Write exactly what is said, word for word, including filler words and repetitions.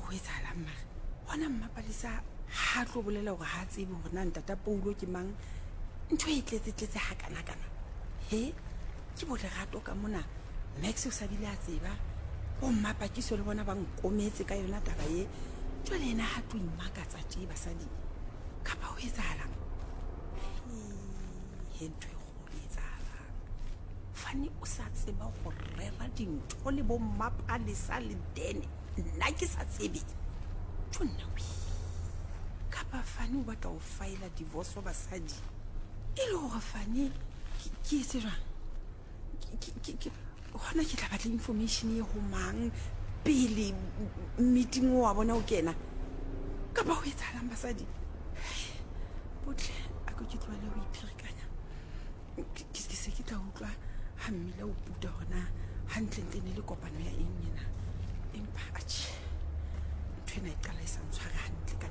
ho etsahalang mare hona mmapalisa ha tlo bolela hore ha tsebe hore na ntata Paulo ke mang ntho e tletse tletse ha kana kana he ke bo lerato ka mona Max o sa bile a tseba o mmapakiso le bona ba nkometse ka yona taba ye jwale ena ha tlo immakatsa tje basadi ka ba ho etsahalang he ntho e kgolo e etsahalang fane o sa tseba go rera dintho le bo mmapalisa le dene nna ke sa tsebe tjona wi kapa fane o batla o file divorce wa basadi e le hore fane ke se jwang ke hona ke tla batla information e ho mang pele meeting wa bona o kena kapa ho etsahalang basadi botle a go ke tlwele ho iphirikanya ke se ke tla utlwa ha mmila o puta hona hantle ntle ne le kopano ya eng yena empa a tjhe ntho ena e qala e sa ntshware hantle ka